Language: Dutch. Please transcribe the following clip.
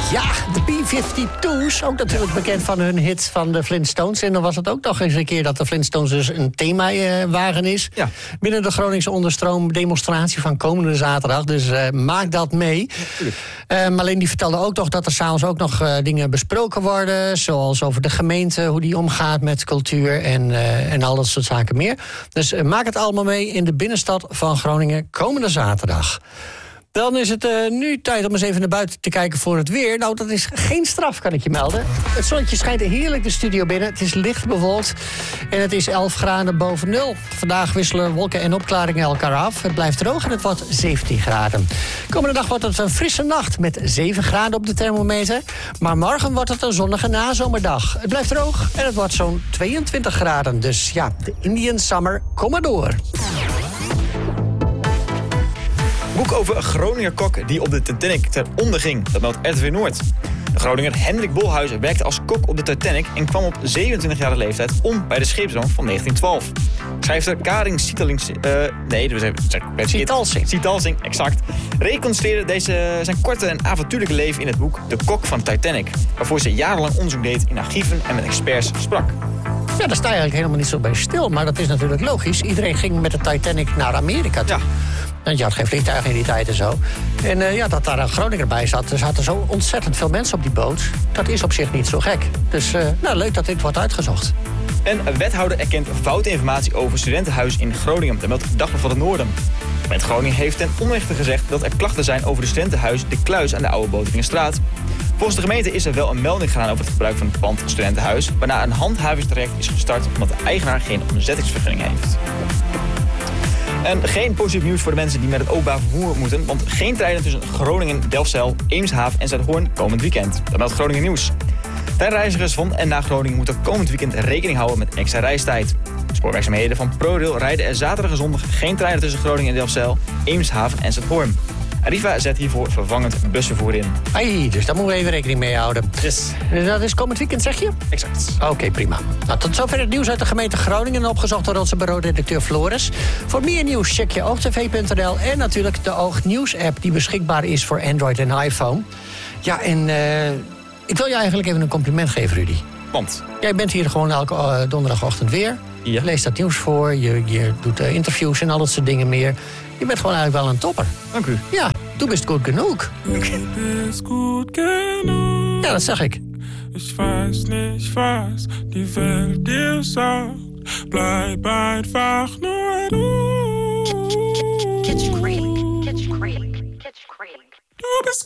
Ja, de B-52's, ook natuurlijk bekend van hun hit van de Flintstones. En dan was het ook nog eens een keer dat de Flintstones dus een themawagen is. Ja. Binnen de Groningse onderstroom demonstratie van komende zaterdag. Dus maak dat mee. Marleen die vertelde ook nog dat er s'avonds ook nog dingen besproken worden. Zoals over de gemeente, hoe die omgaat met cultuur en al dat soort zaken meer. Dus maak het allemaal mee in de binnenstad van Groningen komende zaterdag. Dan is het nu tijd om eens even naar buiten te kijken voor het weer. Nou, dat is geen straf, kan ik je melden. Het zonnetje schijnt heerlijk de studio binnen. Het is licht bewolkt en het is 11 graden boven nul. Vandaag wisselen wolken en opklaringen elkaar af. Het blijft droog en het wordt 17 graden. Komende dag wordt het een frisse nacht met 7 graden op de thermometer. Maar morgen wordt het een zonnige nazomerdag. Het blijft droog en het wordt zo'n 22 graden. Dus ja, de Indian Summer, kom maar door. Boek over een Groninger kok die op de Titanic ten onder ging. Dat meldt RTV Noord. De Groninger Hendrik Bolhuis werkte als kok op de Titanic en kwam op 27-jarige leeftijd om bij de scheepsramp van 1912. Schrijfster Karin Sitalsing, exact, reconstrueerde zijn korte en avontuurlijke leven in het boek De Kok van Titanic, waarvoor ze jarenlang onderzoek deed in archieven en met experts sprak. Ja, daar sta je eigenlijk helemaal niet zo bij stil, maar dat is natuurlijk logisch. Iedereen ging met de Titanic naar Amerika toe. Ja. Want je had geen vliegtuigen in die tijd en zo. En dat daar een Groninger bij zat, er zaten zo ontzettend veel mensen op die boot. Dat is op zich niet zo gek. Dus leuk dat dit wordt uitgezocht. Een wethouder erkent foute informatie over studentenhuis in Groningen. Dat meldt Dagblad van het Noorden. De gemeente Groningen heeft ten onrechte gezegd dat er klachten zijn over de studentenhuis De Kluis aan de Oude Boteringenstraat. Volgens de gemeente is er wel een melding gedaan over het gebruik van het pand studentenhuis, waarna een handhavingstraject is gestart omdat de eigenaar geen omzettingsvergunning heeft. En geen positief nieuws voor de mensen die met het openbaar vervoer moeten, want geen treinen tussen Groningen, Delfzijl, Eemshaven en Zuidhoorn komend weekend. Dat meldt Groningen Nieuws. Treinreizigers van en naar Groningen moeten komend weekend rekening houden met extra reistijd. Spoorwerkzaamheden van ProRail rijden er zaterdag en zondag geen treinen tussen Groningen en Delfzijl, Eemshaven en Zuidhoorn. Arriva zet hiervoor vervangend busvervoer in. Ai, dus daar moeten we even rekening mee houden. Yes. Dat is komend weekend, zeg je? Exact. Oké, prima. Nou, tot zover het nieuws uit de gemeente Groningen, opgezocht door onze bureau-redacteur Floris. Voor meer nieuws check je oogtv.nl en natuurlijk de Oog Nieuws-app die beschikbaar is voor Android en iPhone. Ja, en ik wil je eigenlijk even een compliment geven, Rudy. Want? Jij bent hier gewoon elke donderdagochtend weer. Ja. Je leest dat nieuws voor, je doet interviews en al dat soort dingen meer. Je bent gewoon eigenlijk wel een topper. Dank u. Ja, du bist gut genug. Ja, dat zeg ik. Ich weiß nicht, was die Welt dir sagt. Bleib einfach nur du. Kids Green.